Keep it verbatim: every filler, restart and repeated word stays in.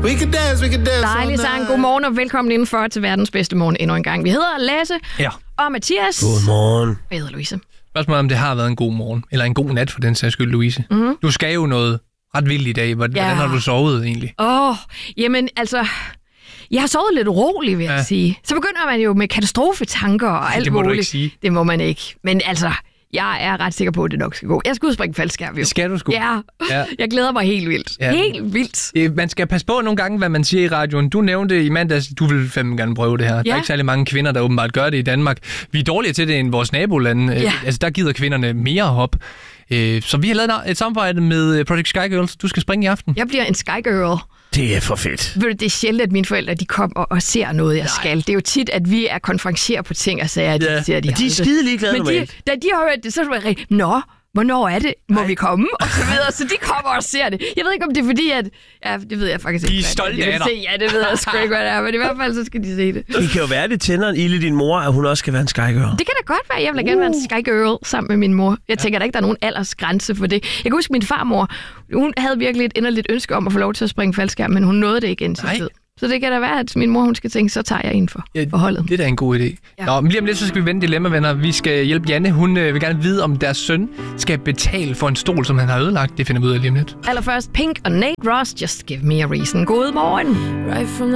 We can dance, we can dance. Dejlig sang. Godmorgen og velkommen indenfor til verdens bedste morgen endnu en gang. Vi hedder Lasse ja. og Mathias. Godmorgen. Jeg hedder Louise. Spørgsmålet om det har været en god morgen, eller en god nat for den sags skyld, Louise. Mm-hmm. Du skal jo noget ret vildt i dag. Hvordan ja. har du sovet egentlig? Åh, oh, jamen altså... Jeg har sovet lidt uroligt, vil jeg ja. sige. Så begynder man jo med katastrofetanker og alt muligt. Det må muligt. Du ikke sige. Det må man ikke. Men altså... Jeg er ret sikker på, at det nok skal gå. Jeg skal ud og springe faldskærm, jo. Skal du sgu? Ja. ja. Jeg glæder mig helt vildt. Ja. Helt vildt. Man skal passe på nogle gange, hvad man siger i radioen. Du nævnte i mandags, du vil fandme gerne prøve det her. Ja. Der er ikke særlig mange kvinder, der åbenbart gør det i Danmark. Vi er dårligere til det end vores nabolande. Ja. Altså, der gider kvinderne mere hop. Så vi har lavet et samarbejde med Project Sky Girls. Du skal springe i aften. Jeg bliver en Sky Girl. Det er for fedt. Ved du, det er sjældent, at mine forældre de kommer og ser noget, jeg Nej. skal. Det er jo tit, at vi er konferencier på ting og sager, de ja. ser, de Men de er skide ligeglade normalt. Men de, da de har hørt det, så er det rigtig, nå, hvornår er det? Må Ej. vi komme? Og så videre. Så de kommer og ser det. Jeg ved ikke, om det er fordi, at... Ja, det ved jeg faktisk ikke. De er stolte af dig. Ja, det ved jeg sgu ikke, hvad det er. Men i hvert fald, så skal de se det. Det kan jo være, det tænder en ild i din mor, at hun også skal være en Sky Girl. Det kan da godt være. Jeg vil da gerne uh. være en Sky Girl sammen med min mor. Jeg ja. tænker, der ikke der er nogen aldersgrænse for det. Jeg kan huske, min farmor, hun havde virkelig et inderligt ønske om at få lov til at springe faldskærm, men hun nåede det ikke indtil tid. Så det kan da være, at min mor hun skal tænke, så tager jeg ind for, ja, for holdet. Det er da en god idé. Ja. Nå, men lige om lidt, så skal vi vende dilemma-venner. Vi skal hjælpe Janne. Hun øh, vil gerne vide, om deres søn skal betale for en stol, som han har ødelagt. Det finder vi ud af lige om lidt. Allerførst Pink og Nate Ross, Just Give Me a Reason. God morgen. Right from